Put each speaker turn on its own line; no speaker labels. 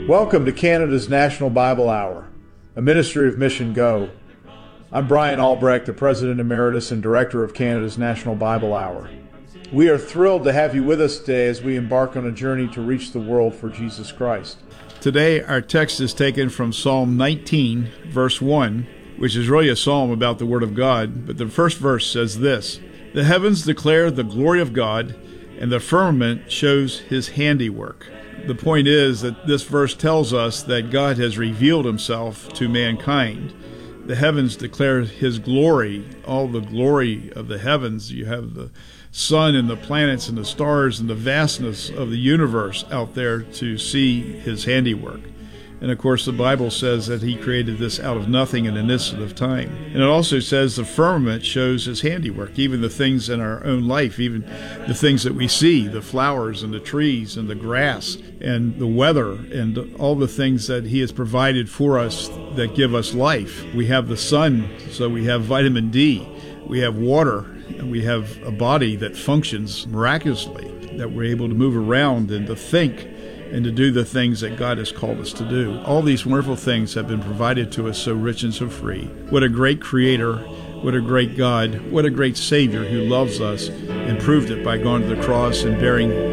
Welcome to Canada's National Bible Hour, a ministry of Mission Go. I'm Brian Albrecht, the President Emeritus and Director of Canada's National Bible Hour. We are thrilled to have you with us today as we embark on a journey to reach the world for Jesus Christ. Today, our text is taken from Psalm 19, verse 1, which is really a psalm about the Word of God, but the first verse says this: "The heavens declare the glory of God, and the firmament shows his handiwork." The point is that this verse tells us that God has revealed himself to mankind. The heavens declare his glory, all the glory of the heavens. You have the sun and the planets and the stars and the vastness of the universe out there to see his handiwork. And of course, the Bible says that he created this out of nothing in an instant of time. And it also says the firmament shows his handiwork, even the things in our own life, even the things that we see, the flowers and the trees and the grass and the weather and all the things that he has provided for us that give us life. We have the sun, so we have vitamin D. We have water, and we have a body that functions miraculously, that we're able to move around and to think and to do the things that God has called us to do. All these wonderful things have been provided to us so rich and so free. What a great Creator, what a great God, what a great Savior who loves us and proved it by going to the cross and bearing